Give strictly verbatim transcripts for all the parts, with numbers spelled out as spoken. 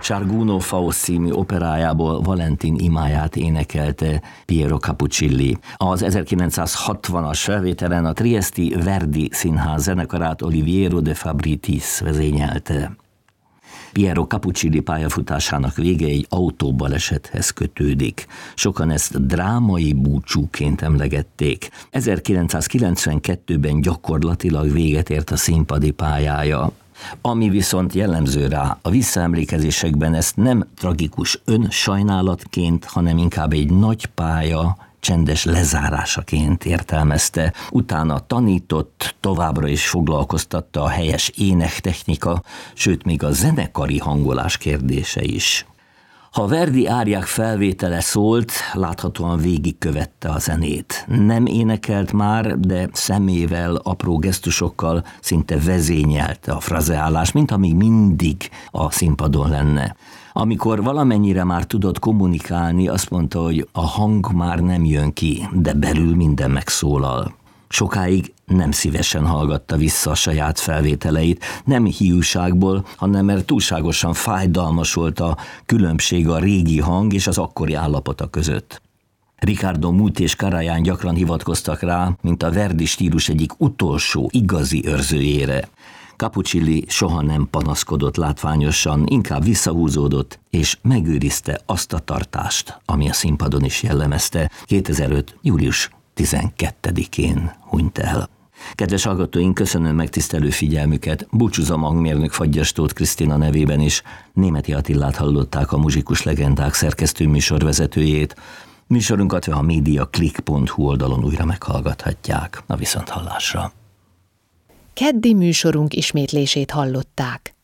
Sciarguno Faust című operájából Valentin imáját énekelte Piero Capuccilli. Az ezerkilencszázhatvanas felvételen a trieszti Verdi Színház zenekarát Oliviero de Fabritis vezényelte. Piero Capuccilli pályafutásának vége egy autóbalesethez kötődik. Sokan ezt drámai búcsúként emlegették. ezerkilencszázkilencvenkettőben gyakorlatilag véget ért a színpadi pályája. Ami viszont jellemző rá, a visszaemlékezésekben ezt nem tragikus önsajnálatként, hanem inkább egy nagy pálya csendes lezárásaként értelmezte. Utána tanított, továbbra is foglalkoztatta a helyes énektechnika, sőt még a zenekari hangolás kérdése is. Ha Verdi áriák felvétele szólt, láthatóan végigkövette a zenét. Nem énekelt már, de szemével, apró gesztusokkal szinte vezényelte a frazeálást, mint amíg mindig a színpadon lenne. Amikor valamennyire már tudott kommunikálni, azt mondta, hogy a hang már nem jön ki, de belül minden megszólal. Sokáig nem szívesen hallgatta vissza a saját felvételeit, nem hiúságból, hanem mert túlságosan fájdalmas volt a különbség a régi hang és az akkori állapota között. Riccardo Muti és Karajan gyakran hivatkoztak rá, mint a Verdi stílus egyik utolsó, igazi őrzőjére. Capuccilli soha nem panaszkodott látványosan, inkább visszahúzódott, és megőrizte azt a tartást, ami a színpadon is jellemezte. kétezer-öt. július tizenkettedikén hunyt el. Kedves hallgatóink, köszönöm megtisztelő figyelmüket. Búcsúzom a hangmérnök Fagyas Tóth Krisztina nevében is. Németi Attilát hallották, a Muzsikus Legendák szerkesztő műsorvezetőjét. Műsorunkat a mediaclick pont hu oldalon újra meghallgathatják. A viszonthallásra. Keddi műsorunk ismétlését hallották.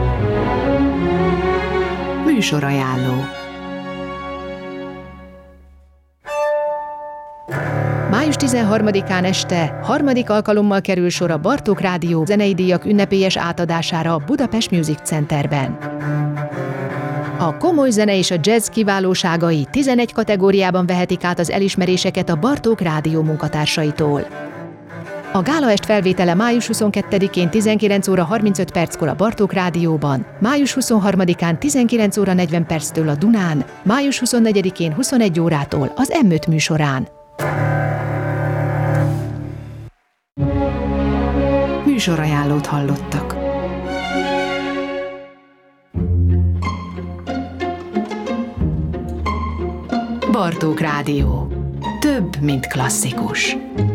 Műsorajánló. május tizenharmadikán este harmadik alkalommal kerül sor a Bartók Rádió zenei díjak ünnepélyes átadására a Budapest Music Centerben. A komoly zene és a jazz kiválóságai tizenegy kategóriában vehetik át az elismeréseket a Bartók Rádió munkatársaitól. A gálaest felvétele május huszonkettedikén tizenkilenc óra harmincöt perckor a Bartók Rádióban, május huszonharmadikán tizenkilenc óra negyven perctől a Dunán, május huszonnegyedikén huszonegy órától az em öt műsorán. Műsorajánlót hallottak. Bartók Rádió. Több, mint klasszikus.